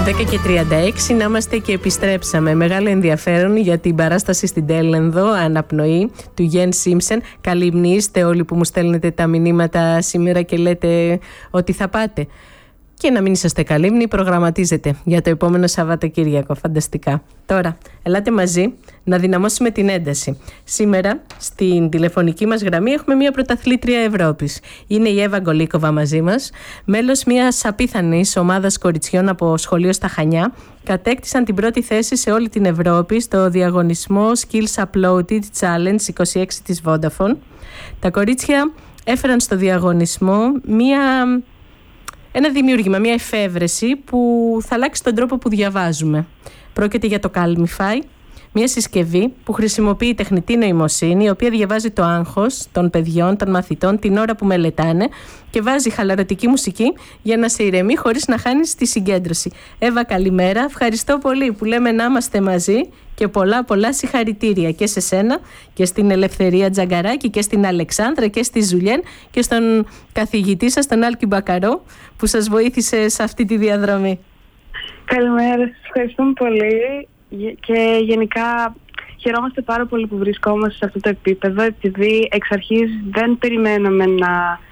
10:36 να είμαστε και επιστρέψαμε. Μεγάλο ενδιαφέρον για την παράσταση στην Τέλενδο, Αναπνοή, του Γιέν Σίμψεν. Καλυμνήστε όλοι που μου στέλνετε τα μηνύματα σήμερα και λέτε ότι θα πάτε. Και να μην είσαστε καλύμνοι, προγραμματίζετε για το επόμενο Σαββατοκύριακο. Φανταστικά. Τώρα, ελάτε μαζί να δυναμώσουμε την ένταση. Σήμερα, στην τηλεφωνική μας γραμμή, έχουμε μια πρωταθλήτρια Ευρώπης. Είναι η Εύα Γκολίκοβα μαζί μας, μέλος μιας απίθανης ομάδας κοριτσιών από σχολείο στα Χανιά. Κατέκτησαν την πρώτη θέση σε όλη την Ευρώπη στο διαγωνισμό Skills Uploaded Challenge 26 της Vodafone. Τα κορίτσια έφεραν στο διαγωνισμό ένα δημιούργημα, μια εφεύρεση που θα αλλάξει τον τρόπο που διαβάζουμε. Πρόκειται για το Calmify, μια συσκευή που χρησιμοποιεί τεχνητή νοημοσύνη, η οποία διαβάζει το άγχος των παιδιών, των μαθητών την ώρα που μελετάνε και βάζει χαλαρωτική μουσική για να σε ηρεμεί χωρίς να χάνεις τη συγκέντρωση. Εύα, καλημέρα. Ευχαριστώ πολύ που λέμε να είμαστε μαζί και πολλά συγχαρητήρια και σε σένα και στην Ελευθερία Τζαγκαράκη και στην Αλεξάνδρα και στη Ζουλιέν και στον καθηγητή σας, τον Άλκη Μπακαρό, που σας βοήθησε σε αυτή τη διαδρομή. Καλημέρα, σας ευχαριστούμε πολύ και γενικά χαιρόμαστε πάρα πολύ που βρισκόμαστε σε αυτό το επίπεδο, επειδή εξ αρχής δεν περιμέναμε να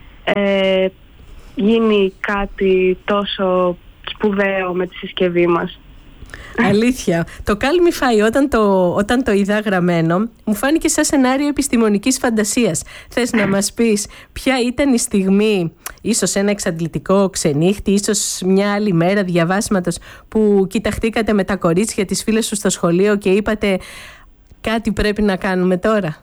γίνει κάτι τόσο σπουδαίο με τη συσκευή μας. Αλήθεια. Το Calmify όταν το είδα γραμμένο μου φάνηκε σαν σενάριο επιστημονικής φαντασίας. Θες να μας πεις ποια ήταν η στιγμή, ίσως ένα εξαντλητικό ξενύχτη, ίσως μια άλλη μέρα διαβάσματος που κοιταχτήκατε με τα κορίτσια, τις φίλες σου στο σχολείο και είπατε κάτι πρέπει να κάνουμε τώρα?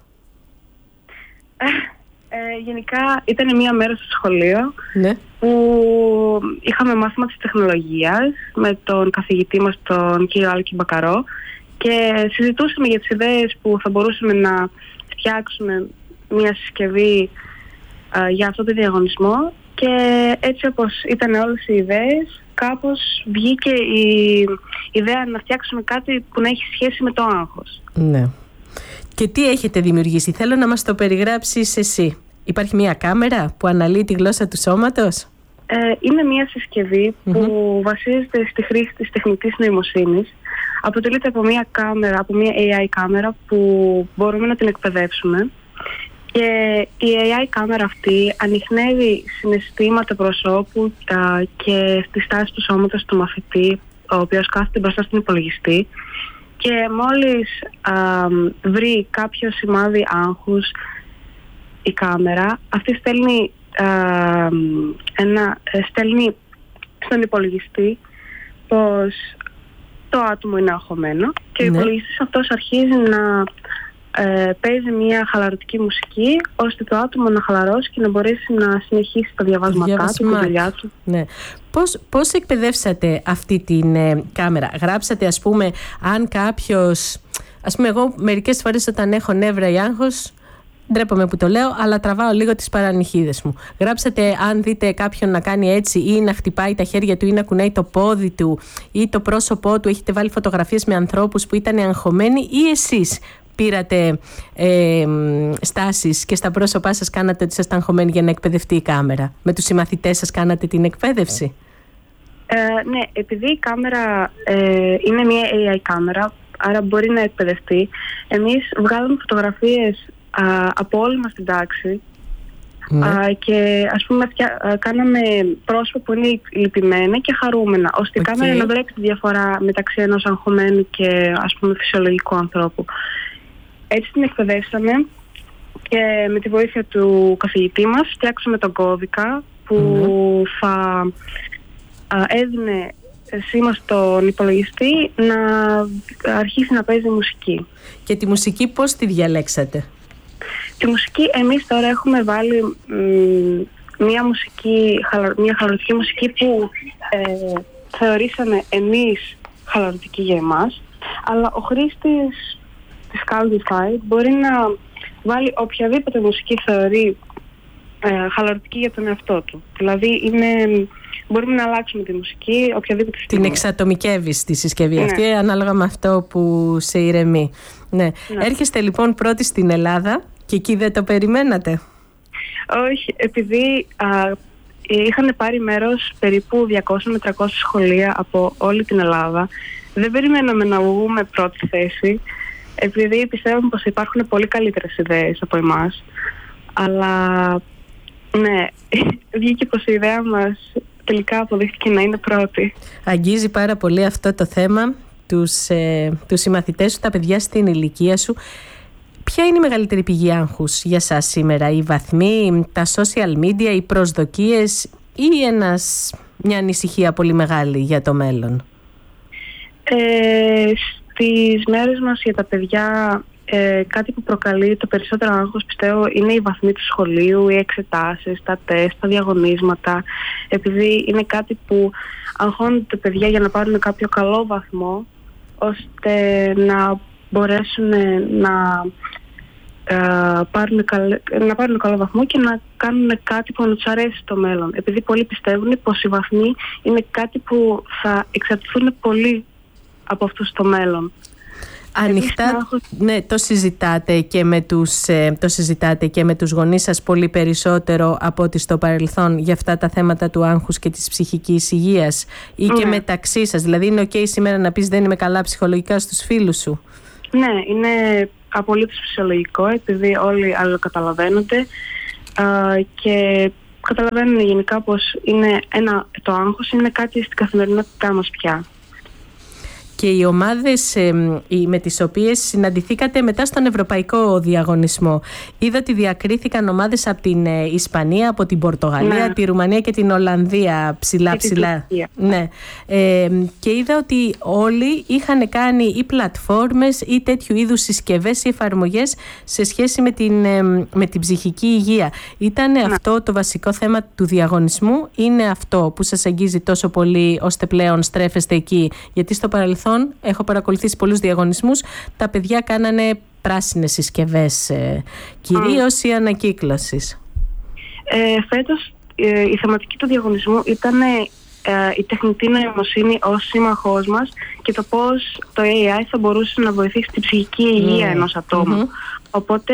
Γενικά ήταν μια μέρα στο σχολείο, ναι, που είχαμε μάθημα της τεχνολογίας με τον καθηγητή μας, τον κύριο Άλκη Μπακαρό, και συζητούσαμε για τις ιδέες που θα μπορούσαμε να φτιάξουμε μια συσκευή για αυτό το διαγωνισμό, και έτσι όπως ήταν όλες οι ιδέες, κάπως βγήκε η ιδέα να φτιάξουμε κάτι που να έχει σχέση με το άγχος. Ναι. Και τι έχετε δημιουργήσει? Θέλω να μας το περιγράψεις εσύ. Υπάρχει μια κάμερα που αναλύει τη γλώσσα του σώματος? Είναι μια συσκευή που βασίζεται στη χρήση της τεχνητής νοημοσύνης. Αποτελείται από μια κάμερα, από μια AI κάμερα που μπορούμε να την εκπαιδεύσουμε. Και η AI κάμερα αυτή ανιχνεύει συναισθήματα προσώπου και στη στάση του σώματος του μαθητή, ο οποίος κάθεται μπροστά στον υπολογιστή. Και μόλις βρει κάποιο σημάδι άγχους η κάμερα, αυτή στέλνει στον υπολογιστή πως το άτομο είναι αγχωμένο, και ο υπολογιστής αυτός αρχίζει να παίζει μια χαλαρωτική μουσική ώστε το άτομο να χαλαρώσει και να μπορέσει να συνεχίσει τα διαβάσματά του, τη δουλειά του. Ναι. Πώς εκπαιδεύσατε αυτή την κάμερα? Γράψατε, ας πούμε, αν κάποιος... Ας πούμε, εγώ μερικές φορές όταν έχω νεύρα ή άγχος, ντρέπομαι που το λέω, αλλά τραβάω λίγο τις παρανυχίδες μου. Γράψατε αν δείτε κάποιον να κάνει έτσι ή να χτυπάει τα χέρια του ή να κουνάει το πόδι του ή το πρόσωπό του. Έχετε βάλει φωτογραφίες με ανθρώπους που ήταν αγχωμένοι, ή εσείς πήρατε στάσεις και στα πρόσωπά σας κάνατε ότι ήσασταν αγχωμένοι για να εκπαιδευτεί η κάμερα? Με τους συμμαθητές σας κάνατε την εκπαίδευση? Ναι, επειδή η κάμερα είναι μια AI κάμερα, άρα μπορεί να εκπαιδευτεί, εμείς βγάλαμε φωτογραφίες από όλη μας την τάξη, και ας πούμε κάναμε πρόσωπα που είναι λυπημένα και χαρούμενα, ώστε η κάμερα να βλέπει τη διαφορά μεταξύ ενός αγχωμένου και, ας πούμε, φυσιολογικού ανθρώπου. Έτσι την εκπαιδεύσαμε και με τη βοήθεια του καθηγητή μας φτιάξαμε τον κώδικα που θα έδινε σήμα στον υπολογιστή να αρχίσει να παίζει μουσική. Και τη μουσική πώς τη διαλέξατε? Τη μουσική εμείς τώρα έχουμε βάλει μια χαλαρωτική μουσική που θεωρήσαμε εμείς χαλαρωτική για εμάς, αλλά ο χρήστης της Calmify μπορεί να βάλει οποιαδήποτε μουσική θεωρεί χαλαρωτική για τον εαυτό του. Δηλαδή μπορούμε να αλλάξουμε τη μουσική οποιαδήποτε στιγμή. Την εξατομικεύεις τη συσκευή αυτή, ανάλογα με αυτό που σε ηρεμεί. Ναι. Έρχεστε λοιπόν πρώτη στην Ελλάδα και εκεί δεν το περιμένατε? Όχι, επειδή είχαν πάρει μέρος περίπου 200 με 300 σχολεία από όλη την Ελλάδα. Δεν περιμέναμε να βγούμε πρώτη θέση, επειδή πιστεύαμε πως υπάρχουν πολύ καλύτερες ιδέες από εμάς. Αλλά ναι, βγήκε πως η ιδέα μας τελικά αποδείχθηκε να είναι πρώτη. Αγγίζει πάρα πολύ αυτό το θέμα, τους συμμαθητές σου, τα παιδιά στην ηλικία σου. Ποια είναι η μεγαλύτερη πηγή άγχους για σας σήμερα, οι βαθμοί, τα social media, οι προσδοκίες ή μια ανησυχία πολύ μεγάλη για το μέλλον? Στις μέρες μας για τα παιδιά κάτι που προκαλεί το περισσότερο άγχος, πιστεύω, είναι οι βαθμοί του σχολείου, οι εξετάσεις, τα τεστ, τα διαγωνίσματα, επειδή είναι κάτι που αγχώνονται τα παιδιά για να πάρουν κάποιο καλό βαθμό, ώστε να μπορέσουν να πάρουν καλό βαθμό και να κάνουν κάτι που να τους αρέσει στο μέλλον. Επειδή πολλοί πιστεύουν πως οι βαθμοί είναι κάτι που θα εξαρτηθούν πολύ από αυτούς στο μέλλον. Ανοιχτά, ναι, το συζητάτε και με τους γονείς σας πολύ περισσότερο από ό,τι στο παρελθόν για αυτά τα θέματα του άγχους και της ψυχικής υγείας, ή και μεταξύ σας? Δηλαδή είναι ok σήμερα να πεις δεν είμαι καλά ψυχολογικά στους φίλους σου? Ναι, είναι απολύτως φυσιολογικό, επειδή όλοι αλληλοκαταλαβαίνονται και καταλαβαίνουν γενικά πως το άγχος είναι κάτι στην καθημερινότητά μας πια. Και οι ομάδες με τις οποίες συναντηθήκατε μετά στον ευρωπαϊκό διαγωνισμό, είδα ότι διακρίθηκαν ομάδες από την Ισπανία, από την Πορτογαλία, τη Ρουμανία και την Ολλανδία ψηλά. Ναι. Και είδα ότι όλοι είχαν κάνει ή πλατφόρμες ή τέτοιου είδους συσκευές ή εφαρμογές σε σχέση με την ψυχική υγεία. Ήταν αυτό το βασικό θέμα του διαγωνισμού? Είναι αυτό που σας αγγίζει τόσο πολύ ώστε πλέον στρέφεστε εκεί? Γιατί στο παρελθόν έχω παρακολουθήσει πολλούς διαγωνισμούς, τα παιδιά κάνανε πράσινες συσκευές, κυρίως η ανακύκλωσης. Φέτος η θεματική του διαγωνισμού ήταν η τεχνητή νοημοσύνη ως σύμμαχός μας και το πώς το AI θα μπορούσε να βοηθήσει την ψυχική υγεία ενός ατόμου. Οπότε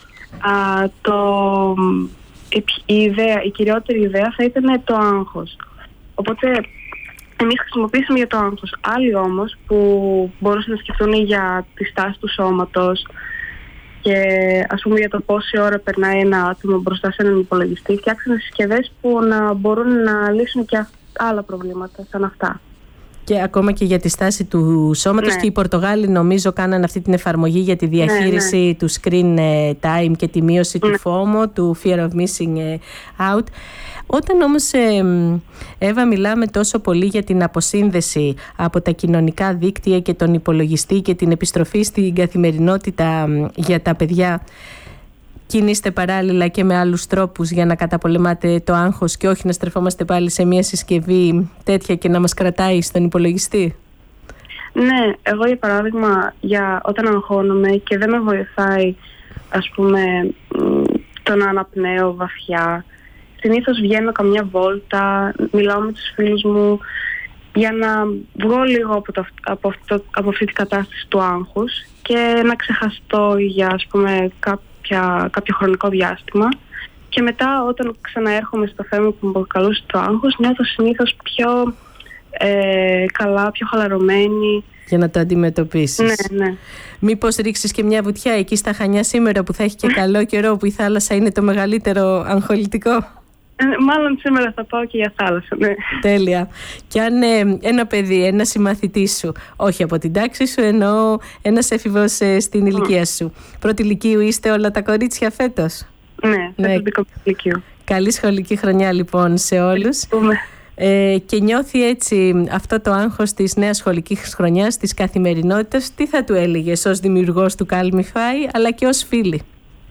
η κυριότερη ιδέα θα ήταν το άγχος. Οπότε εμείς χρησιμοποιήσαμε για το άγχος. Άλλοι όμως που μπορούσαν να σκεφτούν για τη στάση του σώματος και ας πούμε για το πόση ώρα περνάει ένα άτομο μπροστά σε έναν υπολογιστή, φτιάξανε συσκευές που να μπορούν να λύσουν και άλλα προβλήματα σαν αυτά. Και ακόμα και για τη στάση του σώματος. Και οι Πορτογάλοι νομίζω κάνανε αυτή την εφαρμογή για τη διαχείριση του screen time και τη μείωση του FOMO, του Fear of Missing Out. Όταν όμως, Εύα, μιλάμε τόσο πολύ για την αποσύνδεση από τα κοινωνικά δίκτυα και τον υπολογιστή και την επιστροφή στην καθημερινότητα για τα παιδιά, κινείστε παράλληλα και με άλλους τρόπους για να καταπολεμάτε το άγχος και όχι να στρεφόμαστε πάλι σε μια συσκευή τέτοια και να μας κρατάει στον υπολογιστή? Ναι, εγώ για παράδειγμα όταν αγχώνομαι και δεν με βοηθάει ας πούμε το να αναπνέω βαθιά, συνήθως βγαίνω καμιά βόλτα, μιλάω με τους φίλους μου για να βγω λίγο από αυτή την κατάσταση του άγχους και να ξεχαστώ για ας πούμε κάποιο χρονικό διάστημα, και μετά όταν ξαναέρχομαι στο θέμα που μου προκαλούσε το άγχος, νιώθω συνήθως πιο καλά, πιο χαλαρωμένη. Για να το αντιμετωπίσεις. Ναι. Μήπως ρίξεις και μια βουτιά εκεί στα Χανιά σήμερα που θα έχει και καλό καιρό, που η θάλασσα είναι το μεγαλύτερο αγχολητικό? Μάλλον σήμερα θα πάω και για θάλασσα, ναι. Τέλεια. Και αν ένα παιδί, ένα συμμαθητή σου, όχι από την τάξη σου, εννοώ ένας έφηβος στην ηλικία σου, πρώτη λυκείου, είστε όλα τα κορίτσια φέτος? Ναι, φέτος λυκείου. Καλή σχολική χρονιά λοιπόν σε όλους. Και νιώθει έτσι αυτό το άγχος της νέας σχολικής χρονιάς, της καθημερινότητας, τι θα του έλεγες ως δημιουργός του Calmify αλλά και ως φίλη?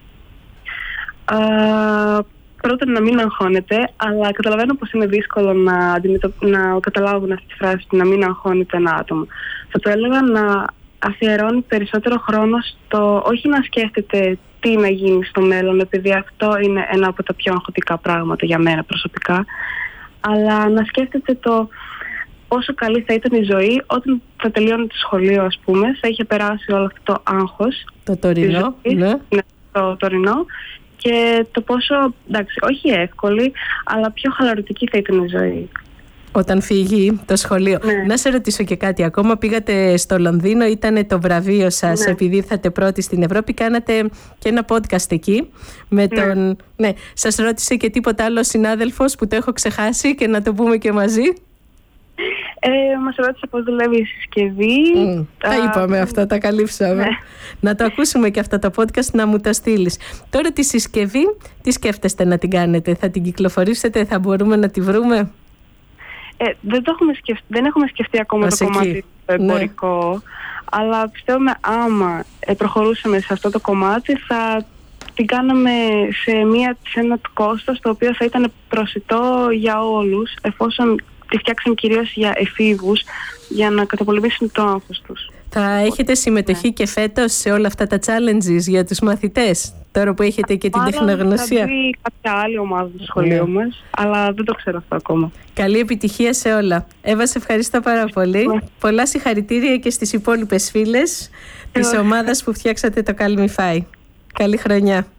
Πρώτον, να μην αγχώνεται, αλλά καταλαβαίνω πως είναι δύσκολο να καταλάβουν αυτή τη φράση, να μην αγχώνεται ένα άτομο. Θα το έλεγα να αφιερώνει περισσότερο χρόνο στο όχι να σκέφτεται τι να γίνει στο μέλλον, επειδή αυτό είναι ένα από τα πιο αγχωτικά πράγματα για μένα προσωπικά, αλλά να σκέφτεται το πόσο καλή θα ήταν η ζωή όταν θα τελειώνει το σχολείο, ας πούμε, θα είχε περάσει όλο αυτό το άγχος. Το τωρινό, το τωρινό, και το πόσο, εντάξει, όχι εύκολη, αλλά πιο χαλαρωτική θα ήταν η ζωή. Όταν φύγει το σχολείο. Ναι. Να σε ρωτήσω και κάτι ακόμα. Πήγατε στο Λονδίνο, ήταν το βραβείο σας, Ναι. επειδή ήρθατε πρώτοι στην Ευρώπη. Κάνατε και ένα podcast εκεί. Με τον... Ναι. Σας ρώτησε και τίποτα άλλο συνάδελφος που το έχω ξεχάσει και να το πούμε και μαζί? Μας ρώτησε πώς δουλεύει η συσκευή. Τα είπαμε αυτά, τα καλύψαμε. Ναι. Να το ακούσουμε και αυτό το podcast, να μου το στείλεις. Τώρα τη συσκευή, τι σκέφτεστε να την κάνετε? Θα την κυκλοφορήσετε, θα μπορούμε να τη βρούμε? Δεν έχουμε σκεφτεί ακόμα το κομμάτι το εμπορικό, αλλά πιστεύουμε άμα προχωρούσαμε σε αυτό το κομμάτι θα την κάναμε σε ένα κόστος το οποίο θα ήταν προσιτό για όλους, εφόσον τη φτιάξαμε κυρίως για εφήβους για να καταπολεμήσουν το άγχος τους. Θα έχετε συμμετοχή και φέτος σε όλα αυτά τα challenges για τους μαθητές, τώρα που έχετε και την τεχνογνωσία? Θα μπει κάποια άλλη ομάδα του σχολείου μας, αλλά δεν το ξέρω αυτό ακόμα. Καλή επιτυχία σε όλα. Εύα, σε ευχαριστώ πάρα πολύ. Πολλά συγχαρητήρια και στις υπόλοιπες φίλες της ομάδας που φτιάξατε το Calmify. Καλή χρονιά.